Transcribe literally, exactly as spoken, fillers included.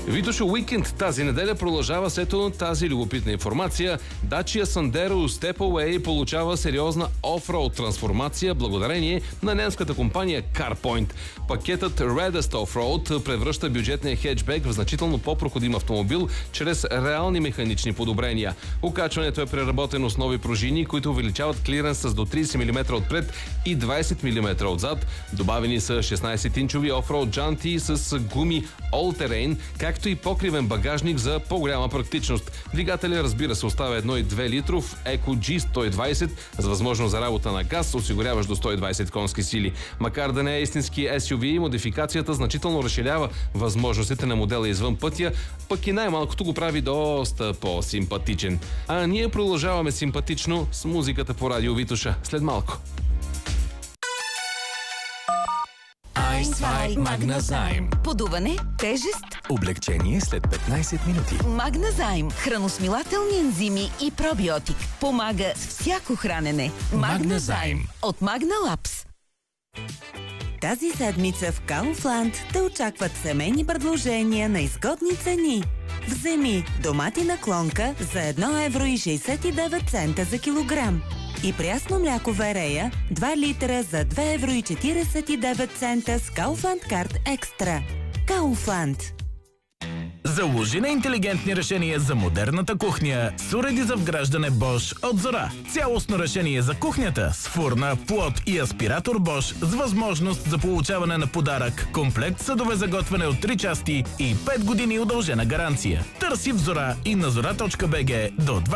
Витоше уикенд тази неделя продължава след тази любопитна информация. Dacia Sandero Stepway получава сериозна офроуд трансформация благодарение на немската компания CarPoint. Пакетът Reddest Offroad превръща бюджетния хеджбек в значително по-проходим автомобил чрез реални механични подобрения. Окачването е преработено с нови пружини, които увеличават клиренс с до трийсет милиметра отпред и двайсет милиметра отзад. Добавени са шестнайсет-инчови офроуд джанти с гуми All Terrain, както и покривен багажник за по-голяма практичност. Двигателя, разбира се, оставя едно цяло и две литров Eco G сто и двайсет с възможност за работа на газ, осигуряващ до сто и двайсет конски сили. Макар да не е истински Ес Ю Ви, модификацията значително разширява възможностите на модела извън пътя, пък и най-малкото го прави доста по-симпатичен. А ние продължаваме симпатично с музиката по радио Витоша след малко. Айнцвай Магназайм. Подуване, тежест, Облегчение след петнайсет минути. Магназайм. Храносмилателни ензими и пробиотик. Помага с всяко хранене. Магназайм. От Магна Лапс. Тази седмица в Kaufland те очакват семейни предложения на изгодни цени. Вземи доматина клонка за едно евро и шейсет и девет цента за килограм. И прясно мляко Верея два литра за две евро и четирийсет и девет цента с Kaufland Card Extra. Kaufland. Заложи на интелигентни решения за модерната кухня с уреди за вграждане Bosch от Зора. Цялостно решение за кухнята с фурна, плот и аспиратор Bosch с възможност за получаване на подарък, комплект съдове за готвене от три части и пет години удължена гаранция. Търси в Зора и на зора точка би джи до